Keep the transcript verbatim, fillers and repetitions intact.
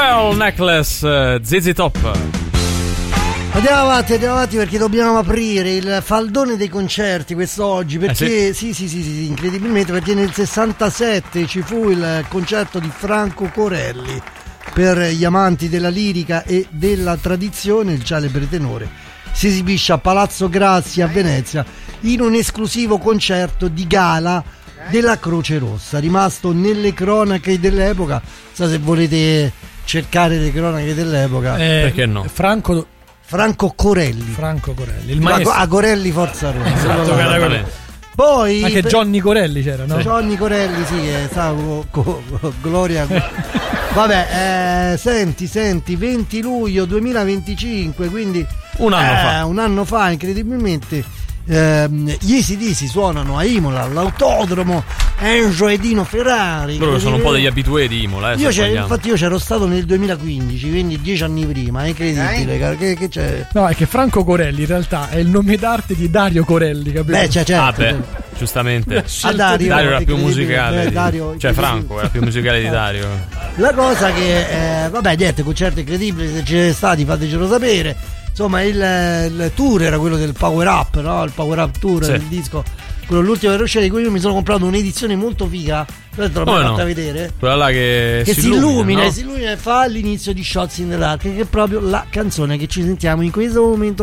Pearl Necklace, Z Z Top. Andiamo avanti, andiamo avanti perché dobbiamo aprire il faldone dei concerti quest'oggi, perché eh sì? Sì, sì, sì, sì, incredibilmente, perché nel sessantasette ci fu il concerto di Franco Corelli per gli amanti della lirica e della tradizione. Il celebre tenore si esibisce a Palazzo Grassi a Venezia in un esclusivo concerto di gala della Croce Rossa, rimasto nelle cronache dell'epoca. Non so se volete cercare le cronache dell'epoca. Eh, perché no? Franco Franco Corelli. Franco Corelli, il maestro. A Corelli Forza Roma. Esatto, poi anche per... Johnny Corelli c'era, no? Johnny Corelli, sì, è stato co, co, Gloria. Vabbè, eh, senti, senti, venti luglio duemilaventicinque, quindi un anno eh, fa. Un anno fa, incredibilmente. Eh, gli A C D C suonano a Imola, all'autodromo Enzo e Dino Ferrari. Loro sono un po' degli abitué di Imola. Eh, io infatti io c'ero stato nel duemilaquindici, quindi dieci anni prima, è incredibile. Eh? Che, che c'è? No, è che Franco Corelli in realtà è il nome d'arte di Dario Corelli, capito? Beh, cioè, certo, ah, beh, giustamente. A Dario, Dario era più musicale. Beh, Dario, cioè Franco era più musicale di Dario. La cosa che, eh, vabbè, niente, concerto incredibile, se ce ne stati fatecelo sapere. Insomma, il, il tour era quello del Power Up, no? Il Power Up Tour, sì. Il disco, quello l'ultimo che era uscito, di cui io mi sono comprato un'edizione molto figa. Te l'ho oh, fatta no. vedere. Quella là che, che si, si illumina, illumina, no? si illumina e fa l'inizio di Shots in the Dark, che è proprio la canzone che ci sentiamo in questo momento.